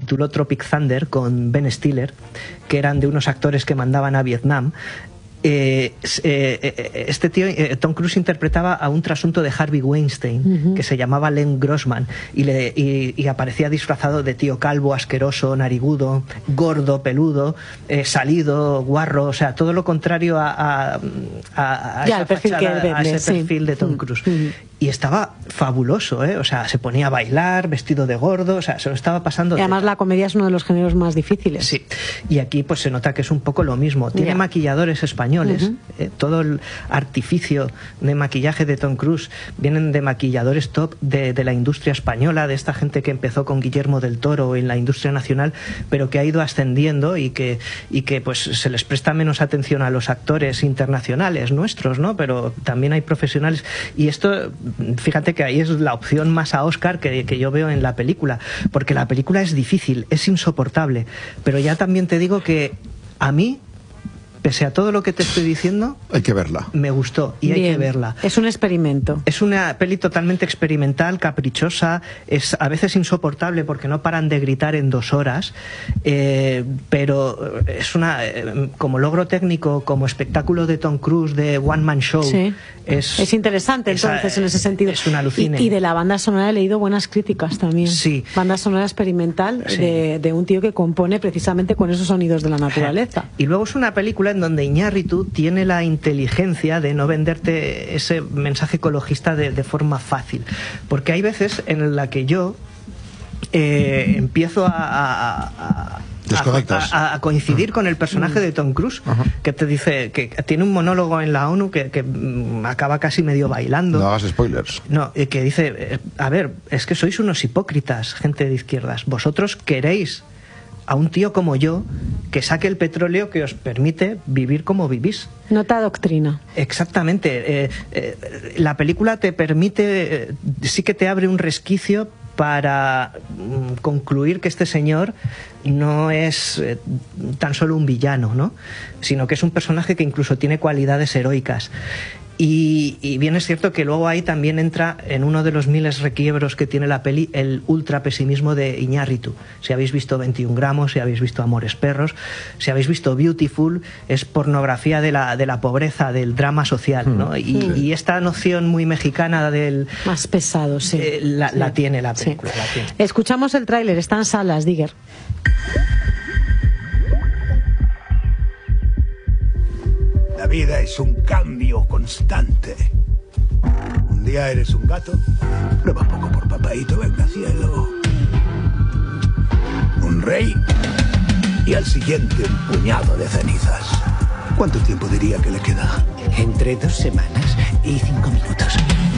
tituló Tropic Thunder con Ben Stiller, que eran de unos actores que mandaban a Vietnam. Este tío, Tom Cruise, interpretaba a un trasunto de Harvey Weinstein, que se llamaba Len Grossman, y aparecía disfrazado de tío calvo, asqueroso, narigudo, gordo, peludo, salido, guarro, o sea, todo lo contrario a ese perfil de Tom Cruise. Y estaba fabuloso, ¿eh? O sea, se ponía a bailar vestido de gordo, o sea, se lo estaba pasando. Y además la comedia es uno de los géneros más difíciles. Sí, y aquí pues se nota que es un poco lo mismo. Tiene maquilladores españoles, todo el artificio de maquillaje de Tom Cruise vienen de maquilladores top de la industria española, de esta gente que empezó con Guillermo del Toro en la industria nacional, pero que ha ido ascendiendo y que pues se les presta menos atención a los actores internacionales nuestros, ¿no? Pero también hay profesionales, y esto, fíjate que ahí es la opción más a Oscar que yo veo en la película, porque la película es difícil, es insoportable, pero ya también te digo que a mí, pese a todo lo que te estoy diciendo, hay que verla. Me gustó y hay que verla. Es un experimento. Es una peli totalmente experimental, caprichosa, es a veces insoportable porque no paran de gritar en 2 horas, pero es una, como logro técnico, como espectáculo de Tom Cruise, de One Man Show, sí. Es interesante entonces en ese sentido. Es un alucine. Y de la banda sonora he leído buenas críticas también. Sí. Banda sonora experimental, sí, de un tío que compone precisamente con esos sonidos de la naturaleza. Y luego es una película en donde Iñárritu tiene la inteligencia de no venderte ese mensaje ecologista de forma fácil, porque hay veces en la que yo empiezo a coincidir con el personaje de Tom Cruise, que te dice que tiene un monólogo en la ONU que acaba casi medio bailando. No hagas spoilers. No, que dice, a ver, es que sois unos hipócritas, gente de izquierdas. Vosotros queréis a un tío como yo que saque el petróleo que os permite vivir como vivís. Nota doctrina. Exactamente. La película te permite, sí que te abre un resquicio para concluir que este señor no es tan solo un villano, ¿no? Sino que es un personaje que incluso tiene cualidades heroicas. Y bien es cierto que luego ahí también entra en uno de los miles requiebros que tiene la peli el ultra pesimismo de Iñárritu. Si habéis visto 21 gramos, si habéis visto Amores Perros, si habéis visto Beautiful, es pornografía de la pobreza, del drama social, ¿no? Y esta noción muy mexicana del... Más pesado, sí. La tiene la película. Sí. La tiene. Escuchamos el tráiler, está en salas, Digger. La vida es un cambio constante. Un día eres un gato, prueba un poco por papaíto, venga cielo. Un rey y al siguiente un puñado de cenizas. ¿Cuánto tiempo diría que le queda? Entre 2 semanas y 5 minutos.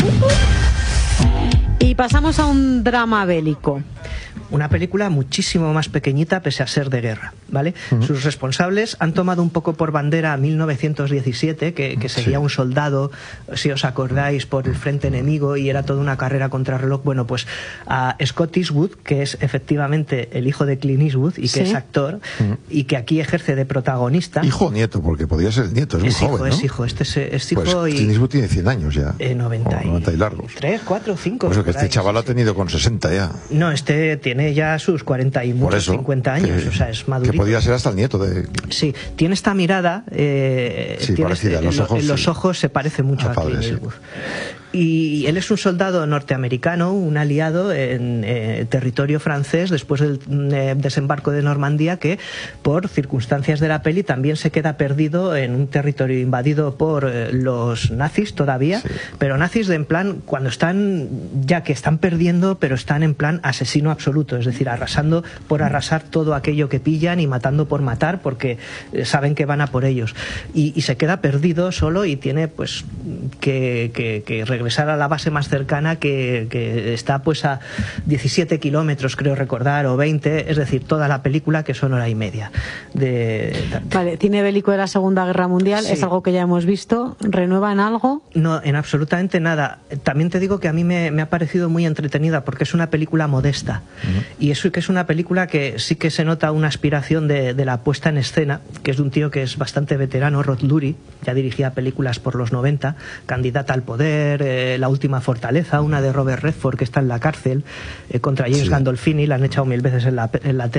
Y pasamos a un drama bélico. Una película muchísimo más pequeñita pese a ser de guerra, ¿vale? Sus responsables han tomado un poco por bandera 1917, que seguía un soldado, si os acordáis, por el frente enemigo y era toda una carrera contra reloj. Bueno, pues a Scott Eastwood, que es efectivamente el hijo de Clint Eastwood y que es actor y que aquí ejerce de protagonista. Hijo o nieto, porque podría ser nieto, es muy joven, ¿no? Es hijo, es hijo. Pues y Clint Eastwood tiene 100 años ya. 90 y largos. 3, 4, 5. Por eso que este chaval lo ha tenido con 60 ya. No, este tiene ya sus 40 y muchos, 50 años, o sea, es madurito. Que podría ser hasta el nieto de... Sí, tiene esta mirada, parecida, los ojos se parece mucho a Clint Eastwood. Y él es un soldado norteamericano, un aliado en territorio francés después del desembarco de Normandía, que por circunstancias de la peli también se queda perdido en un territorio invadido por los nazis todavía, pero nazis de en plan, cuando están, ya que están perdiendo, pero están en plan asesino absoluto, es decir, arrasando por arrasar todo aquello que pillan y matando por matar, porque saben que van a por ellos. Y se queda perdido solo y tiene pues que regresar a la base más cercana que está pues a 17 kilómetros, creo recordar, o 20, es decir, toda la película, que son 1:30 Vale, cine bélico de la Segunda Guerra Mundial, es algo que ya hemos visto. ¿Renuevan algo? No, en absolutamente nada. También te digo que a mí me ha parecido muy entretenida porque es una película modesta y eso que es una película que sí que se nota una aspiración de la puesta en escena, que es de un tío que es bastante veterano, Rod Lurie, ya dirigía películas por los 90, Candidata al poder, La última fortaleza, una de Robert Redford que está en la cárcel, contra James Gandolfini, la han echado 1000 veces en la